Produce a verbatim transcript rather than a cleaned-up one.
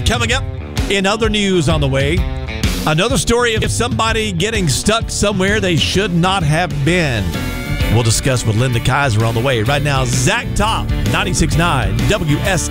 Coming up in other news on the way, another story of somebody getting stuck somewhere they should not have been. We'll discuss with Linda Kaiser on the way. Right now, Zach Top, ninety-six point nine W S